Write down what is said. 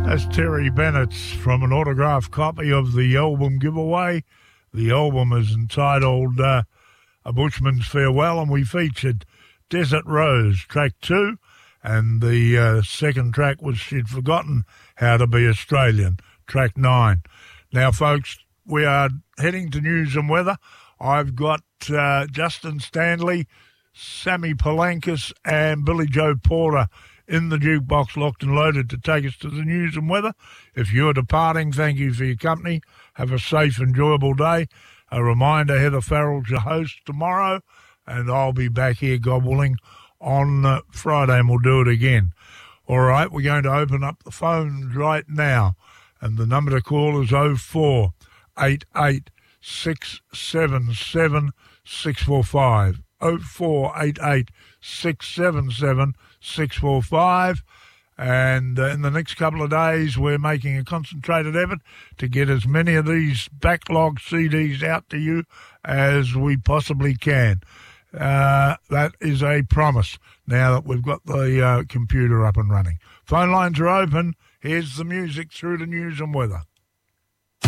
That's Terry Bennett's from an autographed copy of the album giveaway. The album is entitled A Bushman's Farewell, and we featured Desert Rose, track 2, and the second track was She'd Forgotten How to Be Australian, track 9. Now, folks, we are heading to news and weather. I've got Justin Stanley, Sammy Palankas, and Billy Joe Porter in the jukebox, locked and loaded, to take us to the news and weather. If you're departing, thank you for your company. Have a safe, enjoyable day. A reminder, Heather Farrell's your host tomorrow, and I'll be back here, God willing, on Friday, and we'll do it again. All right, we're going to open up the phones right now, and the number to call is 0488 677 645. 0488 677 645. And in the next couple of days, we're making a concentrated effort to get as many of these backlog CDs out to you as we possibly can. That is a promise now that we've got the computer up and running. Phone lines are open. Here's the music through the news and weather.